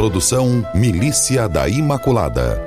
Produção Milícia da Imaculada.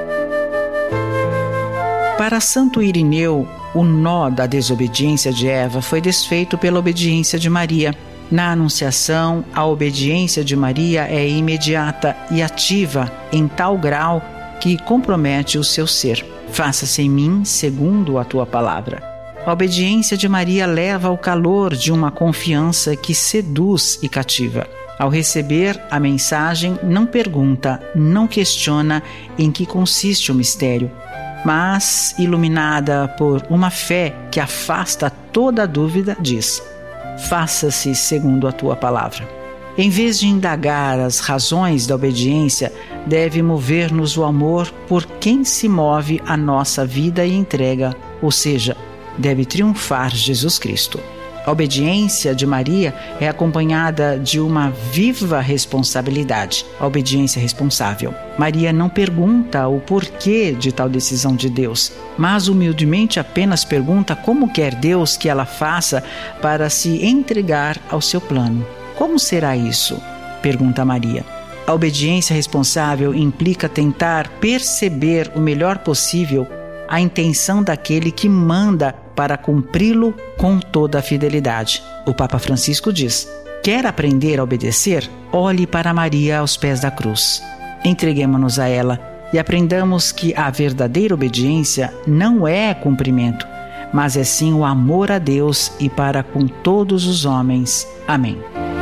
Para Santo Irineu, o nó da desobediência de Eva foi desfeito pela obediência de Maria. Na Anunciação, a obediência de Maria é imediata e ativa em tal grau que compromete o seu ser. Faça-se em mim segundo a tua palavra. A obediência de Maria leva ao calor de uma confiança que seduz e cativa. Ao receber a mensagem, não pergunta, não questiona em que consiste o mistério, mas, iluminada por uma fé que afasta toda dúvida, diz: faça-se segundo a tua palavra. Em vez de indagar as razões da obediência, deve mover-nos o amor por quem se move a nossa vida e entrega, ou seja, deve triunfar Jesus Cristo. A obediência de Maria é acompanhada de uma viva responsabilidade, a obediência responsável. Maria não pergunta o porquê de tal decisão de Deus, mas humildemente apenas pergunta como quer Deus que ela faça para se entregar ao seu plano. Como será isso? Pergunta Maria. A obediência responsável implica tentar perceber o melhor possível a intenção daquele que manda para cumpri-lo com toda a fidelidade. O Papa Francisco diz: quer aprender a obedecer? Olhe para Maria aos pés da cruz. Entreguemo-nos a ela e aprendamos que a verdadeira obediência não é cumprimento, mas é sim o amor a Deus e para com todos os homens. Amém.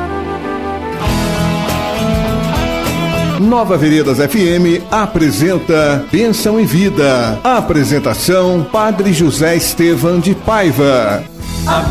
Nova Veredas FM apresenta Bênção em Vida. Apresentação: Padre José Estevam de Paiva.